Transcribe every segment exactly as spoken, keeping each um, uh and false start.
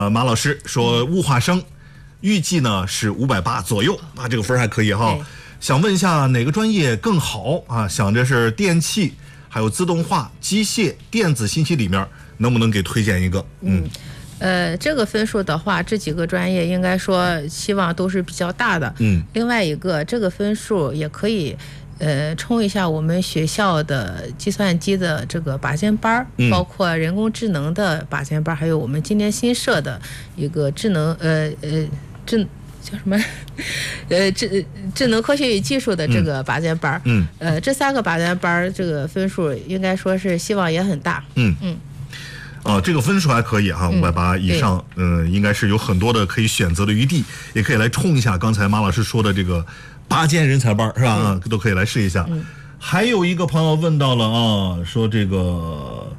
呃，马老师说物化生预计呢是五百八左右啊，这个分还可以哈。想问一下哪个专业更好啊？想着是电气、还有自动化、机械、电子信息里面，能不能给推荐一个？ 嗯。呃，这个分数的话，这几个专业应该说希望都是比较大的。 嗯。 另外一个，这个分数也可以，呃，冲一下我们学校的计算机的这个拔尖班，嗯、包括人工智能的拔尖班，还有我们今年新设的一个智能，呃呃智叫什么？呃智智能科学与技术的这个拔尖班。 嗯。 呃，这三个拔尖班这个分数应该说是希望也很大。 嗯嗯。 啊，这个分数还可以哈，五百八以上，嗯、呃，应该是有很多的可以选择的余地，也可以来冲一下刚才马老师说的这个拔尖人才班，是吧？啊、嗯，都可以来试一下。 嗯。 还有一个朋友问到了啊，说这个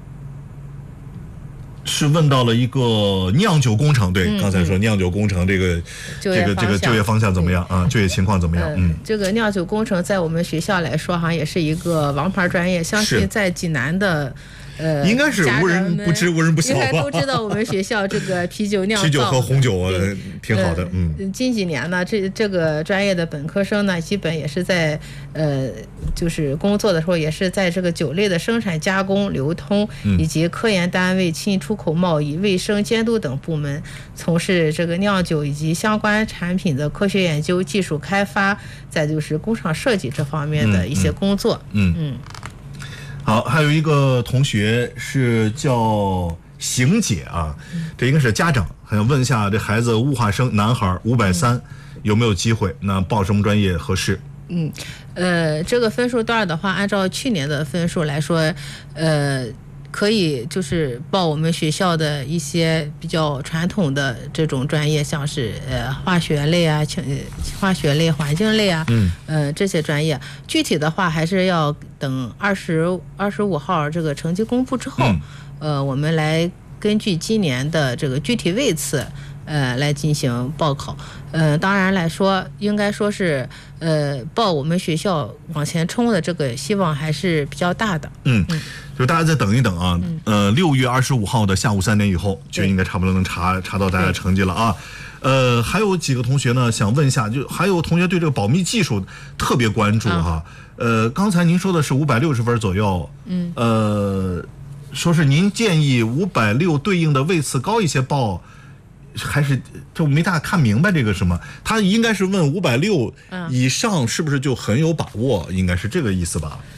是问到了一个酿酒工程，对，嗯、刚才说酿酒工程这个、嗯、这个这个就业方向怎么样啊？就业情况怎么样？嗯， 这个酿酒工程在我们学校来说，哈，也是一个王牌专业，相信在济南的。呃， 应该是无人不知无人不晓吧？ 应该都知道我们学校这个啤酒酿造， 啤酒和红酒挺好的。嗯， 近几年呢，这这个专业的本科生呢，基本也是在呃，就是工作的时候，也是在这个酒类的生产、加工、流通、嗯、以及科研单位、进出口贸易、卫生监督等部门，从事这个酿酒以及相关产品的科学研究、技术开发，再就是工厂设计这方面的一些工作。 嗯 嗯, 嗯。好，还有一个同学是叫邢姐啊，这应该是家长，还想问一下这孩子物化生男孩五百三有没有机会？那报什么专业合适？ 嗯，呃，这个分数段的话，按照去年的分数来说，呃。可以就是报我们学校的一些比较传统的这种专业，像是呃化学类啊、化学类、环境类啊，嗯，呃这些专业，具体的话还是要等二十二十五号这个成绩公布之后，嗯、呃，我们来根据今年的这个具体位次，呃，来进行报考。呃，当然来说，应该说是呃报我们学校往前冲的这个希望还是比较大的。 嗯。嗯就大家再等一等啊，嗯、呃，六月二十五号的下午三点以后，就应该差不多能查查到大家成绩了啊。呃，还有几个同学呢，想问一下，就还有同学对这个保密技术特别关注哈。嗯、呃，刚才您说的是五百六十分左右，嗯，呃，说是您建议五百六对应的位次高一些报，还是就没大看明白这个什么？他应该是问五百六以上是不是就很有把握？应该是这个意思吧？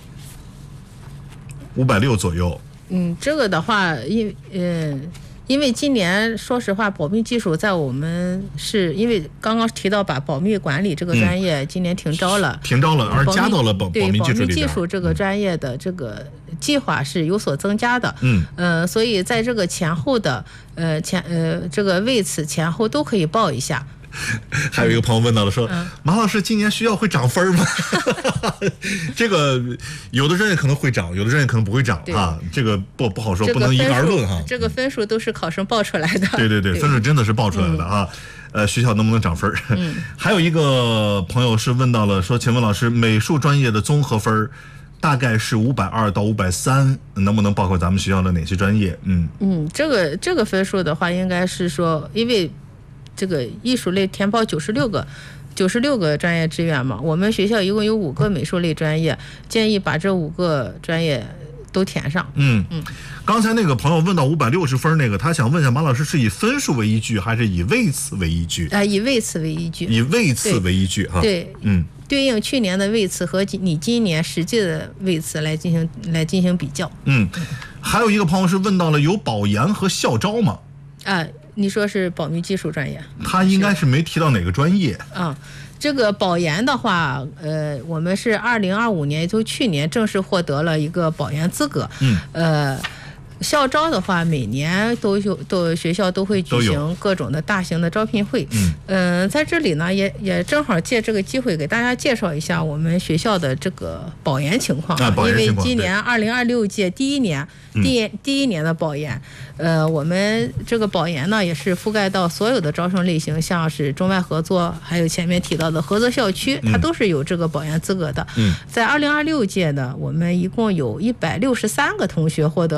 五百六左右。 嗯，这个的话，因嗯，因为今年说实话，保密技术在我们是因为刚刚提到把保密管理这个专业今年停招了， 嗯、停招了，而加到了保对保密技术里边。 保密技术这个专业的这个计划是有所增加的。 嗯， 呃，所以在这个前后的呃前呃这个位次前后都可以报一下。 还有一个朋友问到了说， 嗯、 马老师今年学校会涨分吗？这个有的专业可能会涨，有的专业可能不会涨啊，这个不不好说，不能一概而论哈。 这个分数都是考生报出来的。 对对对，分数真的是报出来的啊。嗯、呃，学校能不能涨分？嗯，还有一个朋友是问到了说，请问老师，美术专业的综合分大概是五百二到五百三，能不能包括咱们学校的哪些专业？嗯嗯，这个这个分数的话，应该是说，因为这个艺术类填报九十六个，九十六个专业志愿嘛，我们学校一共有五个美术类专业，建议把这五个专业都填上。 嗯嗯，刚才那个朋友问到五百六十分那个，他想问一下马老师是以分数为依据，还是以位次为依据？ 啊、呃，以位次为依据。 以位次为依据哈。 对，嗯，对应去年的位次和你今年实际的位次来进行来进行比较。 嗯，还有一个朋友是问到了有保研和校招吗？ 啊、呃。你说是保密技术专业， 他应该是没提到哪个专业啊。这个保研的话，呃，我们是二零二五年，也就去年正式获得了一个保研资格。 嗯， 呃。校招的话，每年都有都学校都会举行各种的大型的招聘会。 嗯， 呃，在这里呢，也也正好借这个机会给大家介绍一下我们学校的这个保研情况。 啊，保研情况。 因为今年二零二六届第一年，第、嗯、第一年的保研，呃，我们这个保研呢也是覆盖到所有的招生类型，像是中外合作，还有前面提到的合作校区，它都是有这个保研资格的。 嗯， 在二零二六届呢，我们一共有一百六十三个同学获得了保研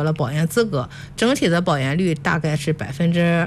资格，整体的保研率大概是百分之